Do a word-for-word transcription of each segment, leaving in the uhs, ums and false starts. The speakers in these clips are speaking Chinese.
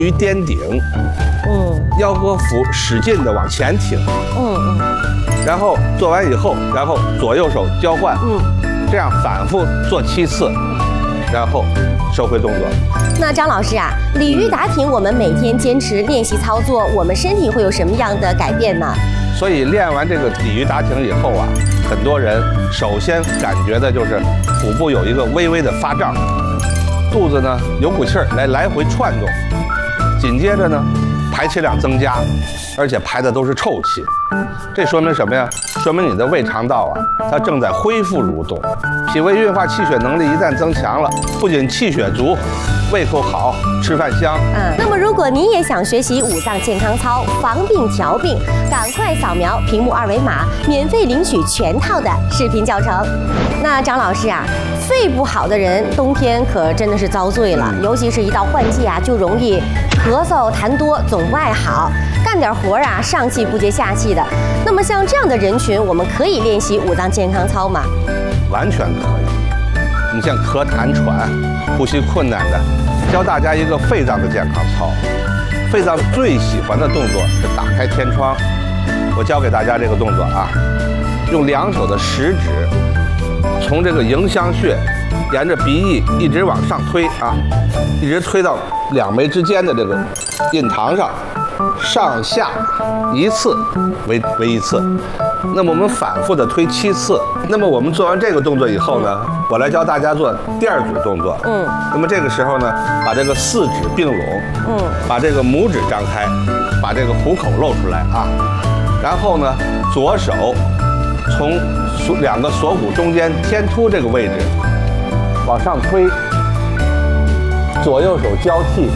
于颠顶，嗯，腰和腹使劲的往前挺，嗯嗯，然后做完以后，然后左右手交换，嗯，这样反复做七次，然后收回动作。 那张老师啊，鲤鱼打挺我们每天坚持练习操作，我们身体会有什么样的改变呢？ 所以练完这个鲤鱼打挺以后啊，很多人首先感觉的就是腹部有一个微微的发胀，肚子呢有股气儿来来回窜动。紧接着呢，排气量增加，而且排的都是臭气，这说明什么呀？说明你的胃肠道啊，它正在恢复蠕动，脾胃运化气血能力一旦增强了，不仅气血足，胃口好，吃饭香。 嗯，那么如果你也想学习五脏健康操，防病调病，赶快扫描屏幕二维码，免费领取全套的视频教程。那张老师啊，肺不好的人冬天可真的是遭罪了，尤其是一到换季啊，就容易咳嗽、痰多，总不爱好，干点活啊，上气不接下气的。那么像这样的人群，我们可以练习五脏健康操吗？ 完全可以。你像咳痰喘、呼吸困难的，教大家一个肺脏的健康操。肺脏最喜欢的动作是打开天窗。我教给大家这个动作啊，用两手的食指，从这个迎香穴，沿着鼻翼一直往上推啊，一直推到两眉之间的这个印堂上，上下一次为为一次。那么我们反复的推七次。那么我们做完这个动作以后呢，我来教大家做第二组动作。嗯。那么这个时候呢，把这个四指并拢，嗯，把这个拇指张开，把这个虎口露出来啊。然后呢，左手从锁两个锁骨中间天突这个位置往上推，左右手交替。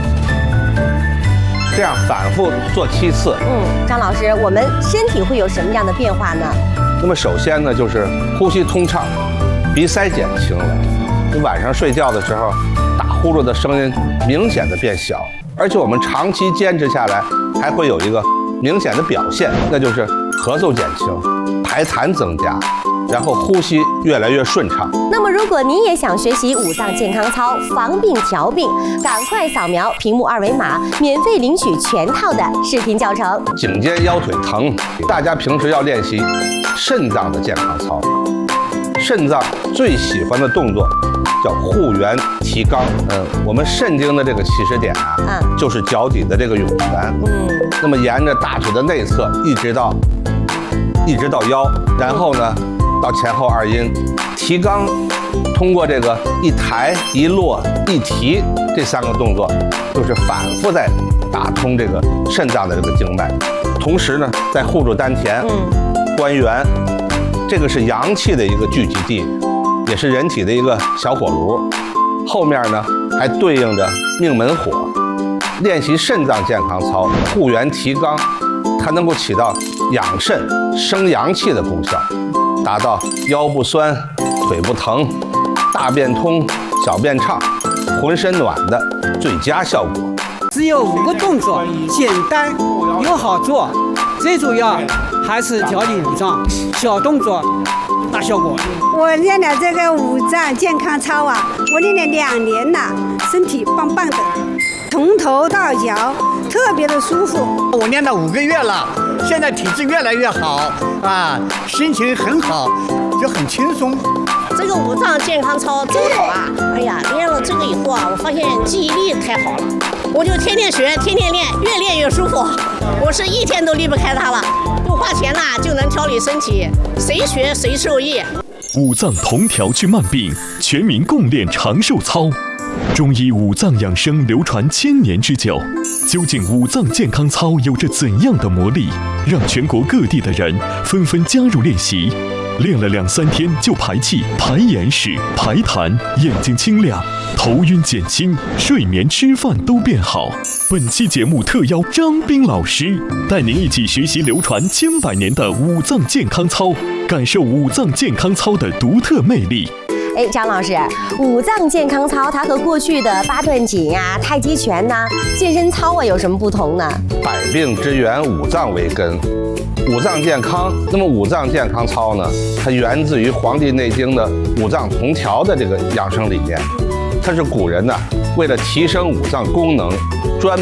这样反复做七次。 嗯，张老师，我们身体会有什么样的变化呢？ 那么首先呢，就是呼吸通畅，鼻塞减轻了。你晚上睡觉的时候，打呼噜的声音明显的变小，而且我们长期坚持下来，还会有一个明显的表现，那就是咳嗽减轻，排痰增加，然后呼吸越来越顺畅。 那么如果你也想学习五脏健康操，防病调病，赶快扫描屏幕二维码，免费领取全套的视频教程。 颈肩腰腿疼，大家平时要练习肾脏的健康操。肾脏最喜欢的动作叫护元提肛。嗯，我们肾经的这个起始点啊，嗯，就是脚底的这个涌泉。嗯，那么沿着大腿的内侧一直到一直到腰，然后呢到前后二阴提肛，通过这个一抬一落一提这三个动作，就是反复在打通这个肾脏的这个经脉，同时呢在护住丹田、嗯、关元，这个是阳气的一个聚集地，也是人体的一个小火炉。后面呢还对应着命门火。练习肾脏健康操，护元提肛，它能够起到养肾生阳气的功效，达到腰不酸、腿不疼、大便通、小便畅、浑身暖的最佳效果。 只有五个动作，简单又好做，最主要还是调理五脏，小动作大效果。 我练了这个五脏健康操啊，我练了两年了，身体棒棒的，从头到脚特别的舒服。 我练了五个月了，现在体质越来越好啊，心情很好，就很轻松。 这个五脏健康操真好啊！哎呀，练了这个以后啊，我发现记忆力太好了，我就天天学，天天练，越练越舒服。我是一天都离不开它了，不花钱啦就能调理身体，谁学谁受益。 五脏同调治慢病，全民共练长寿操。中医五脏养生流传千年之久，究竟五脏健康操有着怎样的魔力，让全国各地的人纷纷加入练习？练了两三天就排气、排眼屎、排痰，眼睛清亮，头晕减轻，睡眠、吃饭都变好。本期节目特邀张斌老师，带您一起学习流传千百年的五脏健康操，感受五脏健康操的独特魅力。 哎，张老师，五脏健康操它和过去的八段锦啊、太极拳呐、啊、健身操啊有什么不同呢？ 百病之源，五脏为根。五脏健康，那么五脏健康操呢，它源自于《黄帝内经》的五脏同调的这个养生理念，它是古人呢为了提升五脏功能，专